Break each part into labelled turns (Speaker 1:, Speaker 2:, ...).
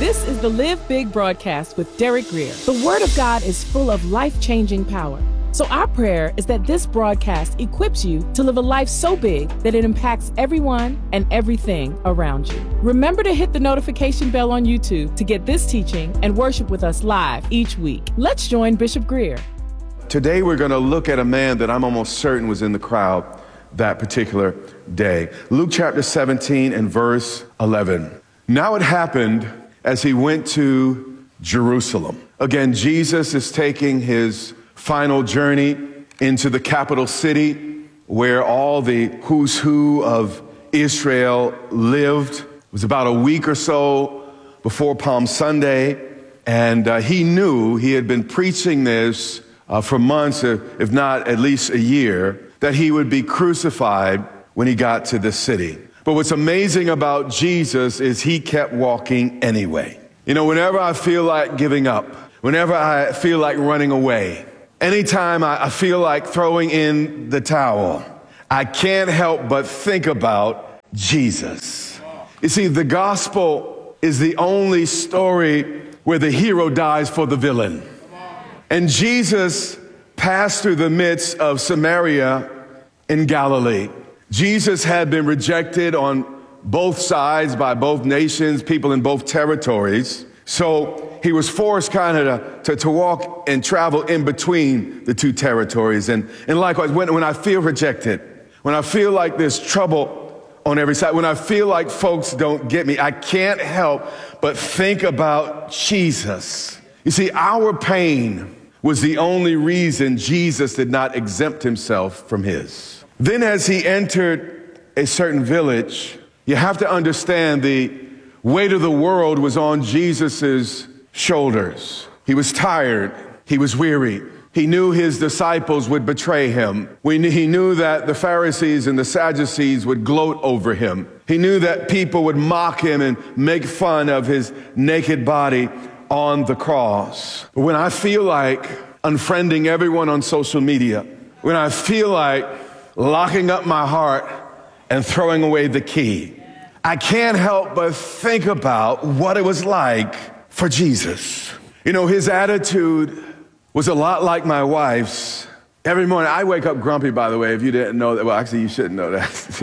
Speaker 1: This is the Live Big broadcast with Derek Grier. The Word of God is full of life-changing power. So our prayer is that this broadcast equips you to live a life so big that it impacts everyone and everything around you. Remember to hit the notification bell on YouTube to get this teaching and worship with us live each week. Let's join Bishop Grier.
Speaker 2: Today we're going to look at a man that I'm almost certain was in the crowd that particular day. Luke chapter 17 and verse 11. Now it happened as he went to Jerusalem. Again, Jesus is taking his final journey into the capital city where all the who's who of Israel lived. It was about a week or so before Palm Sunday, and he knew he had been preaching this for months, if not at least a year, that he would be crucified when he got to the city. But what's amazing about Jesus is he kept walking anyway. You know, whenever I feel like giving up, whenever I feel like running away, anytime I feel like throwing in the towel, I can't help but think about Jesus. You see, the gospel is the only story where the hero dies for the villain. And Jesus passed through the midst of Samaria in Galilee. Jesus had been rejected on both sides by both nations, people in both territories. So he was forced kind of to walk and travel in between the two territories. And likewise, when I feel rejected, when I feel like there's trouble on every side, when I feel like folks don't get me, I can't help but think about Jesus. You see, our pain was the only reason Jesus did not exempt himself from his. Then as he entered a certain village, you have to understand the weight of the world was on Jesus's shoulders. He was tired. He was weary. He knew his disciples would betray him. He knew that the Pharisees and the Sadducees would gloat over him. He knew that people would mock him and make fun of his naked body on the cross. But when I feel like unfriending everyone on social media, when I feel like locking up my heart and throwing away the key, I can't help but think about what it was like for Jesus. You know, his attitude was a lot like my wife's. Every morning, I wake up grumpy, by the way, if you didn't know that. Well, actually, you shouldn't know that.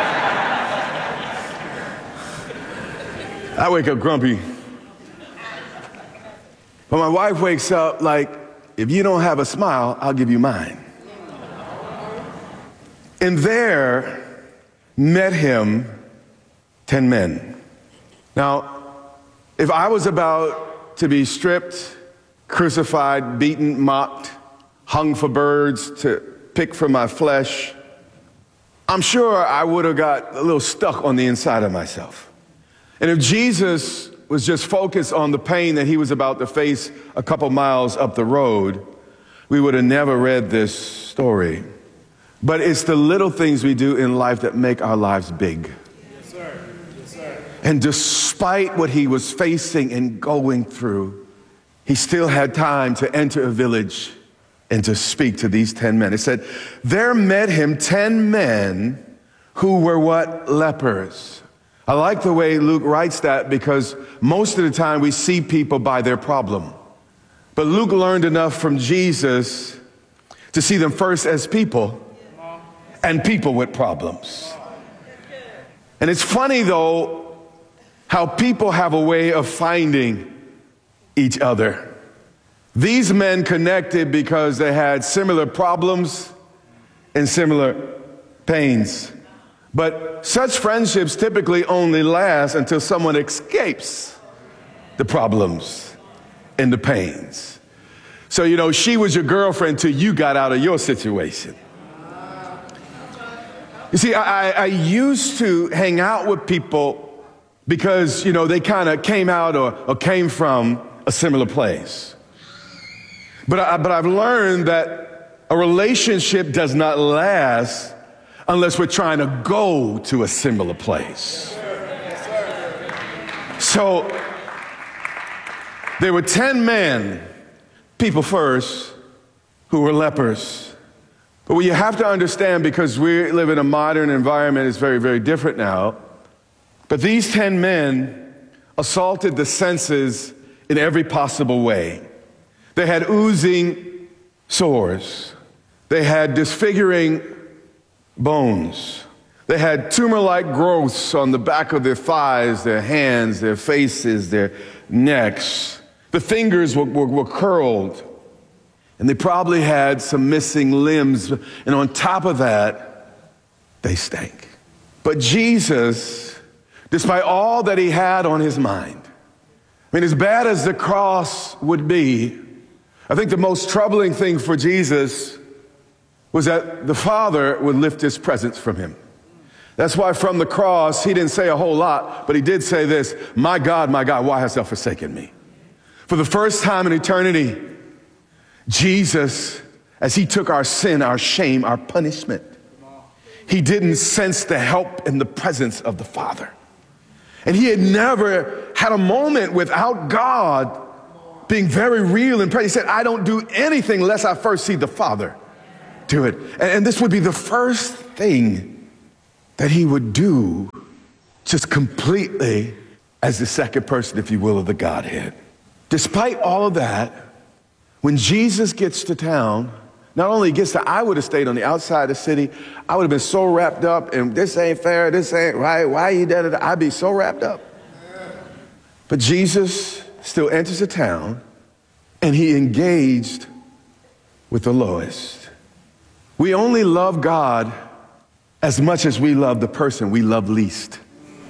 Speaker 2: I wake up grumpy. But my wife wakes up like, if you don't have a smile, I'll give you mine. And there met him 10 men. Now, if I was about to be stripped, crucified, beaten, mocked, hung for birds to pick from my flesh, I'm sure I would have got a little stuck on the inside of myself. And if Jesus was just focused on the pain that he was about to face a couple miles up the road, we would have never read this story. But it's the little things we do in life that make our lives big. Yes, sir. Yes, sir. And despite what he was facing and going through, he still had time to enter a village and to speak to these 10 men. It said, there met him 10 men who were what? Lepers. I like the way Luke writes that because most of the time we see people by their problem. But Luke learned enough from Jesus to see them first as people and people with problems. And it's funny, though, how people have a way of finding each other. These men connected because they had similar problems and similar pains. But such friendships typically only last until someone escapes the problems and the pains. So, you know, she was your girlfriend till you got out of your situation. You see, I used to hang out with people because, you know, they kind of came out or came from a similar place. But I've learned that a relationship does not last unless we're trying to go to a similar place. So there were 10 men, people first, who were lepers. But what you have to understand, because we live in a modern environment, it's very, very different now. But these 10 men assaulted the senses in every possible way. They had oozing sores. They had disfiguring bones. They had tumor-like growths on the back of their thighs, their hands, their faces, their necks. The fingers were curled. And they probably had some missing limbs. And on top of that, they stank. But Jesus, despite all that he had on his mind, I mean, as bad as the cross would be, I think the most troubling thing for Jesus was that the Father would lift his presence from him. That's why from the cross, he didn't say a whole lot, but he did say this, my God, why hast thou forsaken me? For the first time in eternity, Jesus, as he took our sin, our shame, our punishment, he didn't sense the help in the presence of the Father. And he had never had a moment without God being very real and present. He said, I don't do anything unless I first see the Father do it. And this would be the first thing that he would do just completely as the second person, if you will, of the Godhead. Despite all of that, when Jesus gets to town, not only gets to, I would have stayed on the outside of the city. I would have been so wrapped up, and this ain't fair, this ain't right, why you da-da-da. I'd be so wrapped up. But Jesus still enters the town, and he engaged with the lowest. We only love God as much as we love the person we love least.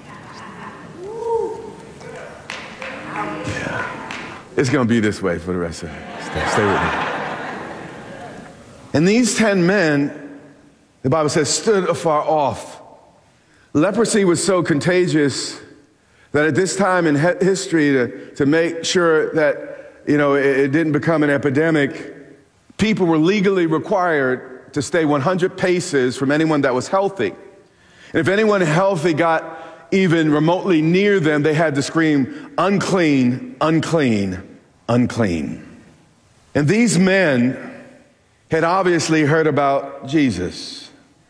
Speaker 2: Yeah. It's going to be this way for the rest of it. Stay with me. And these 10 men, the Bible says, stood afar off. Leprosy was so contagious that at this time in history, to make sure that, it didn't become an epidemic, people were legally required to stay 100 paces from anyone that was healthy. And if anyone healthy got even remotely near them, they had to scream, unclean, unclean, unclean. And these men had obviously heard about Jesus.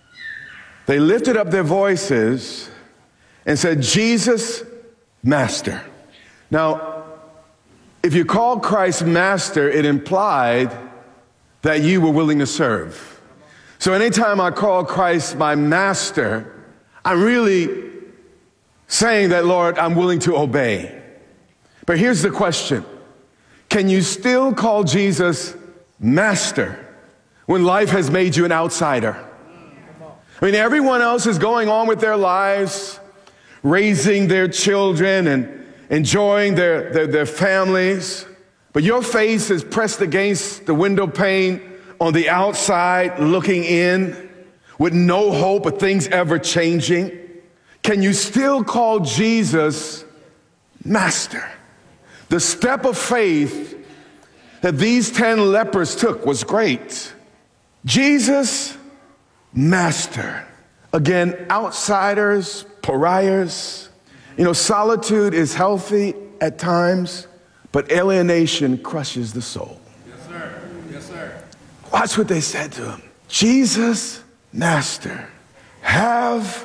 Speaker 2: They lifted up their voices and said, Jesus, Master. Now, if you call Christ Master, it implied that you were willing to serve. So anytime I call Christ my Master, I'm really saying that, Lord, I'm willing to obey. But here's the question. Can you still call Jesus Master when life has made you an outsider? I mean, everyone else is going on with their lives, raising their children and enjoying their families. But your face is pressed against the window pane on the outside, looking in with no hope of things ever changing. Can you still call Jesus Master? The step of faith that these 10 lepers took was great. Jesus, Master. Again, outsiders, pariahs. Solitude is healthy at times, but alienation crushes the soul.
Speaker 3: Yes, sir. Yes, sir.
Speaker 2: Watch what they said to him. Jesus, Master, have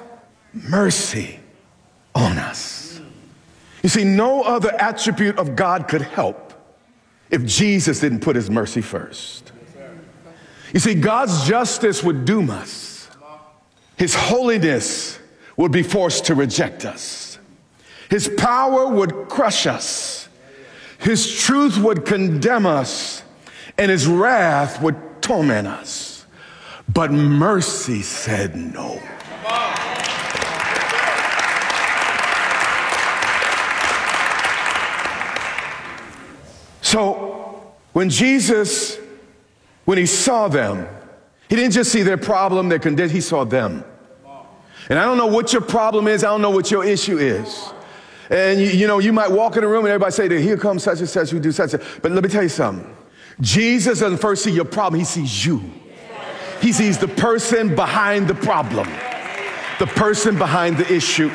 Speaker 2: mercy on us. You see, no other attribute of God could help if Jesus didn't put his mercy first. You see, God's justice would doom us. His holiness would be forced to reject us. His power would crush us. His truth would condemn us. And his wrath would torment us. But mercy said no. So when Jesus, when he saw them, he didn't just see their problem, their condition, he saw them. And I don't know what your problem is. I don't know what your issue is. And you might walk in a room and everybody say, here comes such and such who do such and such. But let me tell you something. Jesus doesn't first see your problem, he sees you. He sees the person behind the problem, the person behind the issue.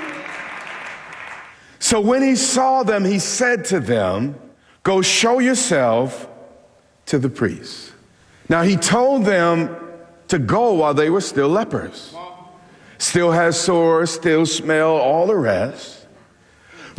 Speaker 2: So when he saw them, he said to them, go show yourself to the priest. Now he told them to go while they were still lepers. Still has sores, still smell, all the rest.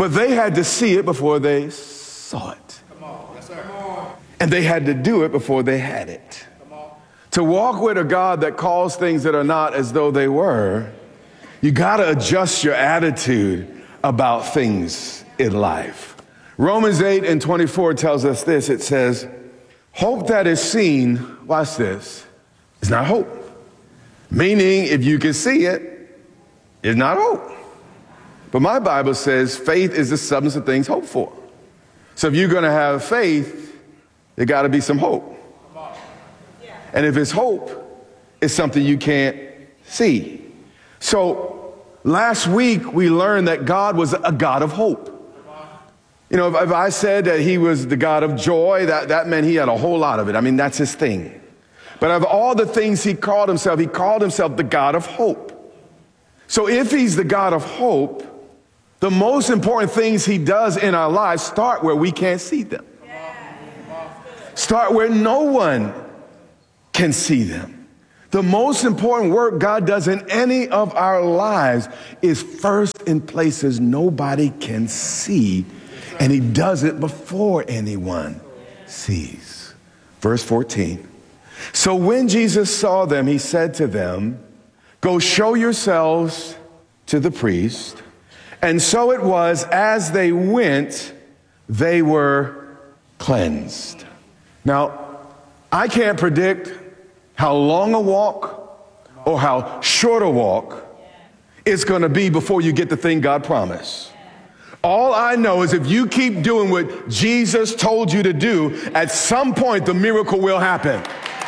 Speaker 2: But they had to see it before they saw it.
Speaker 3: Come on. Yes, sir. Come on.
Speaker 2: And they had to do it before they had it.
Speaker 3: Come on.
Speaker 2: To walk with a God that calls things that are not as though they were, you got to adjust your attitude about things in life. Romans 8:24 tells us this. It says, hope that is seen, watch this, is not hope. Meaning, if you can see it, it's not hope. But my Bible says faith is the substance of things hoped for. So if you're going to have faith, there got to be some hope. And if it's hope, it's something you can't see. So last week we learned that God was a God of hope. You know, if I said that he was the God of joy, that meant he had a whole lot of it. I mean, that's his thing. But of all the things he called himself the God of hope. So if he's the God of hope, the most important things he does in our lives start where we can't see them. Start where no one can see them. The most important work God does in any of our lives is first in places nobody can see, and he does it before anyone sees. Verse 14. So when Jesus saw them, he said to them, go show yourselves to the priest. And so it was, as they went, they were cleansed. Now, I can't predict how long a walk or how short a walk it's going to be before you get the thing God promised. All I know is if you keep doing what Jesus told you to do, at some point the miracle will happen.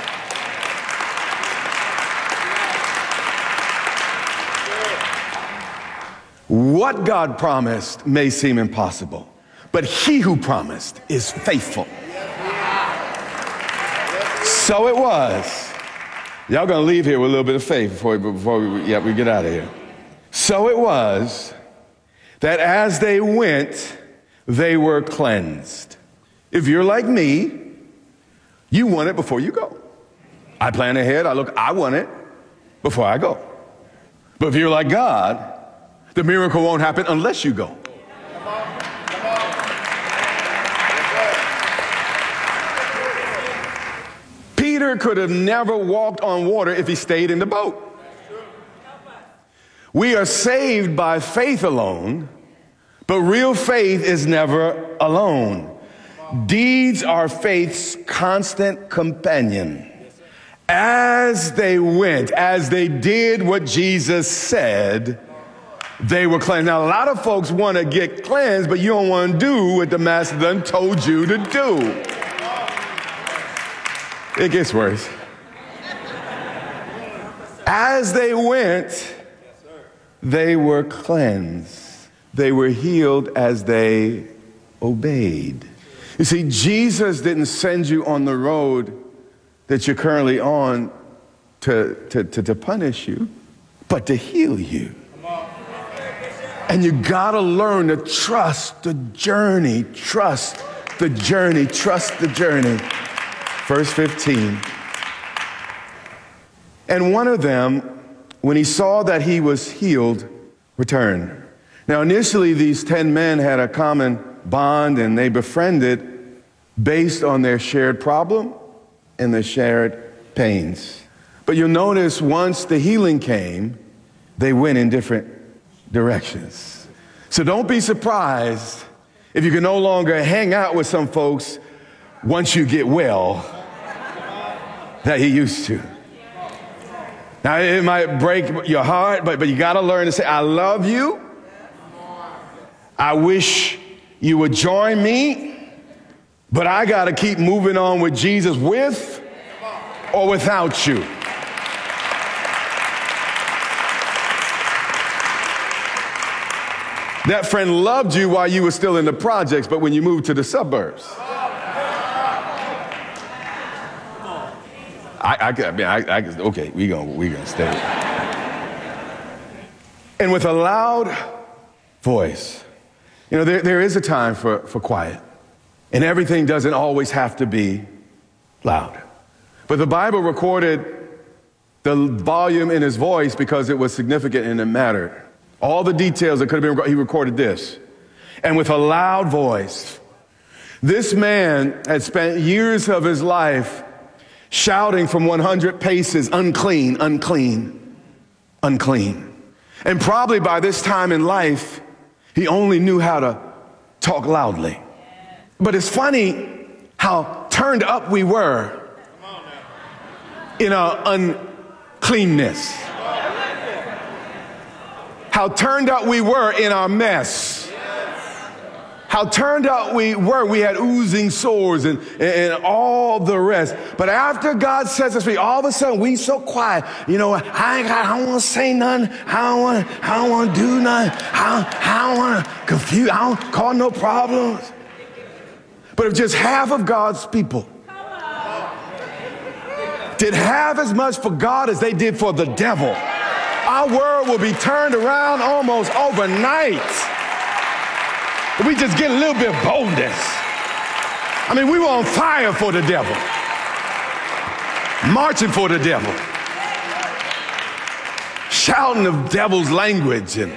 Speaker 2: What God promised may seem impossible, but he who promised is faithful. So it was. Y'all gonna leave here with a little bit of faith before we get out of here. So it was that as they went, they were cleansed. If you're like me, you want it before you go. I plan ahead. I want it before I go. But if you're like God, the miracle won't happen unless you go. Peter could have never walked on water if he stayed in the boat. We are saved by faith alone, but real faith is never alone. Deeds are faith's constant companion. As they went, as they did what Jesus said, they were cleansed. Now, a lot of folks want to get cleansed, but you don't want to do what the master done told you to do. It gets worse. As they went, they were cleansed. They were healed as they obeyed. You see, Jesus didn't send you on the road that you're currently on to punish you, but to heal you. And you gotta learn to trust the journey, trust the journey, trust the journey. Verse 15. And one of them, when he saw that he was healed, returned. Now, initially, these 10 men had a common bond and they befriended based on their shared problem and their shared pains. But you'll notice once the healing came, they went in different directions. So don't be surprised if you can no longer hang out with some folks once you get well that you used to. Now, it might break your heart, but you got to learn to say, I love you. I wish you would join me, but I got to keep moving on with Jesus with or without you. That friend loved you while you were still in the projects, but when you moved to the suburbs. Okay, we gonna stay. And with a loud voice, you know, there is a time for quiet, and everything doesn't always have to be loud. But the Bible recorded the volume in his voice because it was significant and it mattered. All the details that could have been, he recorded this. and with a loud voice. This man had spent years of his life shouting from 100 paces, unclean, unclean, unclean. And probably by this time in life, he only knew how to talk loudly. But it's funny how turned up we were in our uncleanness. How turned up we were in our mess. How turned up we were. We had oozing sores and all the rest. But after God sets us free, all of a sudden we so quiet. You know, I don't want to say nothing. I don't want to do nothing. I don't want to confuse. I don't cause no problems. But if just half of God's people did half as much for God as they did for the devil, our world will be turned around almost overnight. If we just get a little bit of boldness. I mean, we were on fire for the devil, marching for the devil, shouting the devil's language, and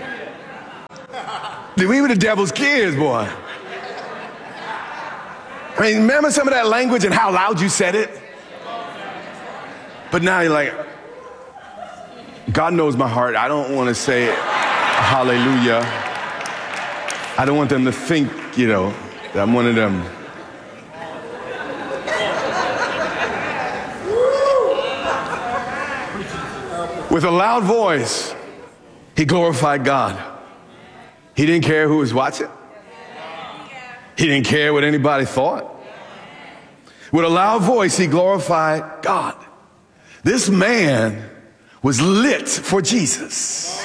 Speaker 2: we were the devil's kids, boy. I mean, remember some of that language and how loud you said it? But now you're like, God knows my heart. I don't want to say hallelujah. I don't want them to think, you know, that I'm one of them. With a loud voice, he glorified God. He didn't care who was watching. He didn't care what anybody thought. With a loud voice, he glorified God. This man was lit for Jesus.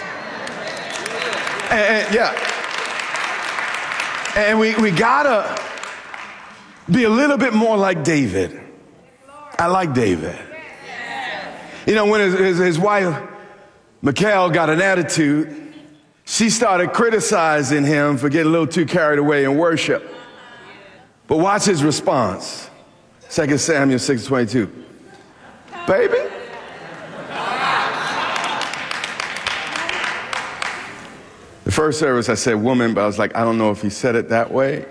Speaker 2: And we gotta be a little bit more like David. I like David. You know, when his wife, Michal, got an attitude, she started criticizing him for getting a little too carried away in worship. But watch his response. 2 Samuel 6:22. Baby. The first service I said woman, but I was like, I don't know if he said it that way.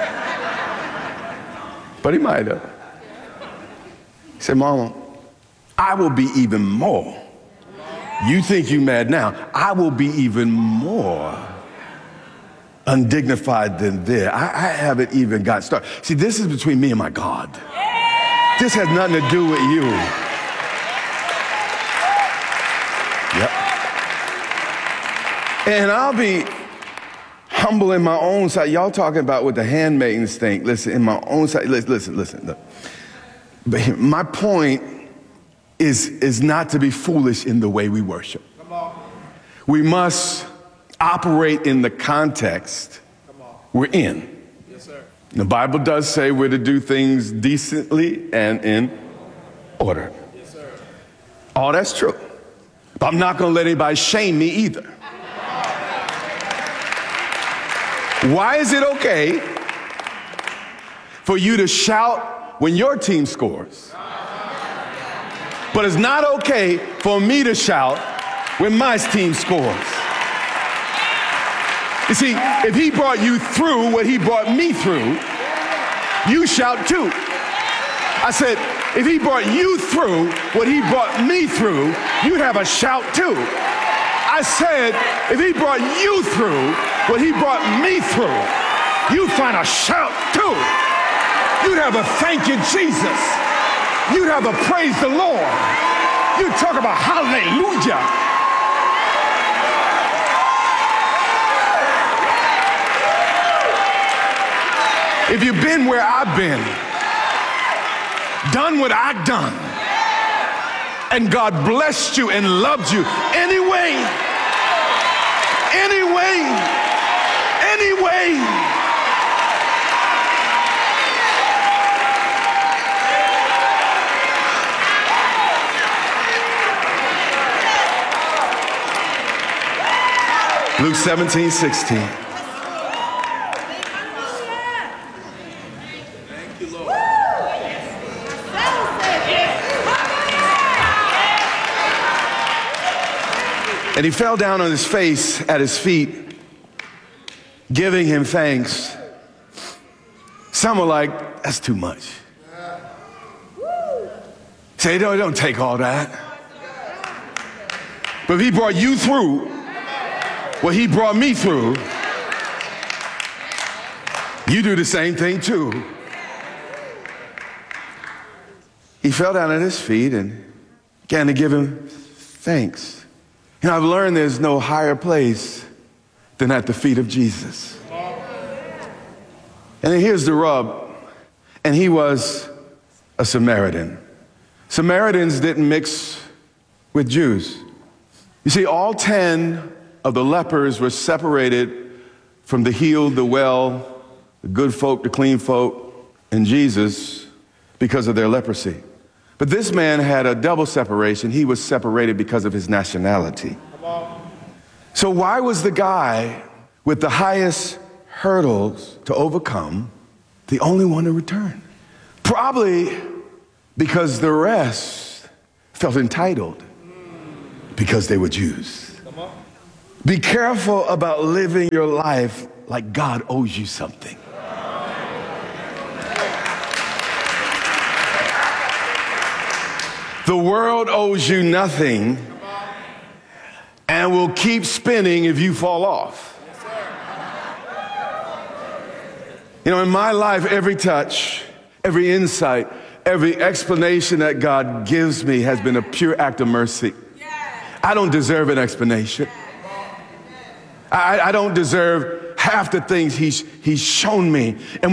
Speaker 2: But he might have. He said, Mama, I will be even more. You think you mad now. I will be even more undignified than there. I haven't even got started. See, this is between me and my God. This has nothing to do with you. Yep. And I'll be humble in my own sight. Y'all talking about what the handmaidens think. Listen, in my own sight, listen. Look. But my point is not to be foolish in the way we worship. We must operate in the context we're in.
Speaker 3: Yes, sir.
Speaker 2: The Bible does say we're to do things decently and in order.
Speaker 3: Yes, sir.
Speaker 2: All that's true. But I'm not going to let anybody shame me either. Why is it okay for you to shout when your team scores? But it's not okay for me to shout when my team scores. You see, if he brought you through what he brought me through, you shout too. I said, if he brought you through what he brought me through, you'd have a shout too. I said, if he brought you through what he brought me through, you'd find a shout too. You'd have a thank you, Jesus. You'd have a praise the Lord. You'd talk about hallelujah. If you've been where I've been, done what I've done, and God blessed you and loved you anyway. Luke 17:16. And he fell down on his face at his feet giving him thanks. Some are like, that's too much. Say, don't take all that. But if he brought you through what he brought me through, you do the same thing too. He fell down at his feet and began to give him thanks. You know, I've learned there's no higher place than at the feet of Jesus. And then here's the rub. And he was a Samaritan. Samaritans didn't mix with Jews. You see, all 10 of the lepers were separated from the healed, the well, the good folk, the clean folk, and Jesus because of their leprosy. But this man had a double separation. He was separated because of his nationality. So why was the guy with the highest hurdles to overcome the only one to return? Probably because the rest felt entitled because they were Jews. Be careful about living your life like God owes you something. The world owes you nothing and will keep spinning if you fall off. You know, in my life, every touch, every insight, every explanation that God gives me has been a pure act of mercy. I don't deserve an explanation. I don't deserve half the things he's shown me. And